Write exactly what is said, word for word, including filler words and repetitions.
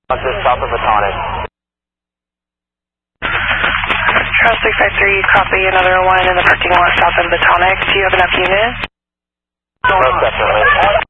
Just south of Batonic. Charles three five three, copy another one in the parking lot south of Batonic. Do you have enough units? Most definitely.